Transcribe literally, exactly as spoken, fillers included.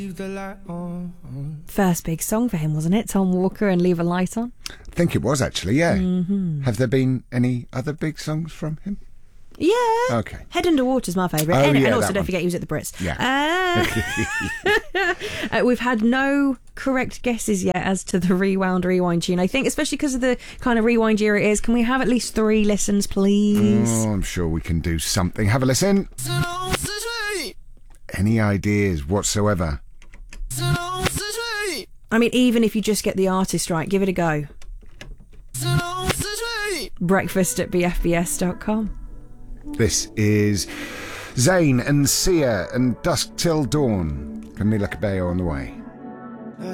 Leave the light on. First big song for him, wasn't it? Tom Walker and Leave a Light On. I think it was actually, yeah. Mm-hmm. Have there been any other big songs from him? Yeah. Okay. Head Under Water's my favourite. Oh, and, yeah, and also that don't one. forget he was at the Brits. Yeah. Uh, uh, we've had no correct guesses yet as to the Rewound Rewind tune. I think, especially because of the kind of rewind year it is, can we have at least three listens, please? Oh, I'm sure we can do something. Have a listen. Any ideas whatsoever? I mean, even if you just get the artist right, give it a go. Breakfast at b f b s dot com. This is Zayn and Sia and Dusk Till Dawn. Camila Cabello on the way.